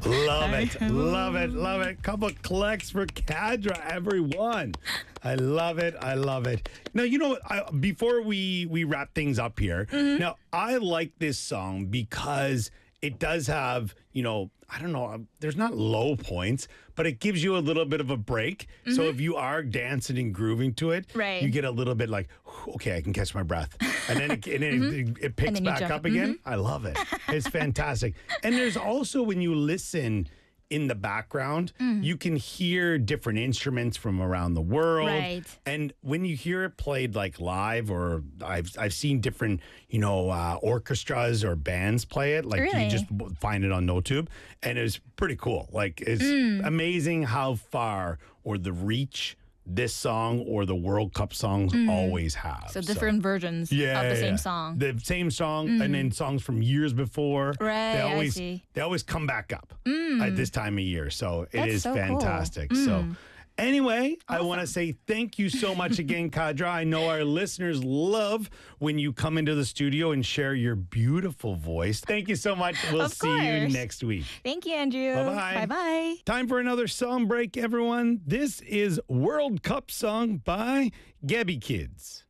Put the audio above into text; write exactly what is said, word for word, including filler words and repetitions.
Love it. Love it. Love it. Couple of clicks for Kadra, everyone. I love it. I love it. Now, you know what? I, before we, we wrap things up here, mm-hmm. now, I like this song because it does have, you know, I don't know, there's not low points, but it gives you a little bit of a break. Mm-hmm. So if you are dancing and grooving to it, right. you get a little bit like, okay, I can catch my breath. And then it, and then mm-hmm. it, it picks back up again. Mm-hmm. I love it. It's fantastic. And there's also, when you listen in the background, mm. you can hear different instruments from around the world. Right. And when you hear it played like live, or I've I've seen different, you know, uh, orchestras or bands play it. Like really? You just find it on NoTube, and it's pretty cool. Like it's mm. amazing how far or the reach this song or the World Cup songs mm. always have. So different so, versions yeah, of the yeah, same yeah. song. The same song, mm. and then songs from years before. Right, they always, I see. They always come back up mm. at this time of year. So it That's is so fantastic. Cool. So mm. anyway, awesome. I want to say thank you so much again, Kadra. I know our listeners love when you come into the studio and share your beautiful voice. Thank you so much. We'll of see course. you next week. Thank you, Andrew. Bye-bye. Bye-bye. Time for another song break, everyone. This is World Cup Song by Gabby Kids.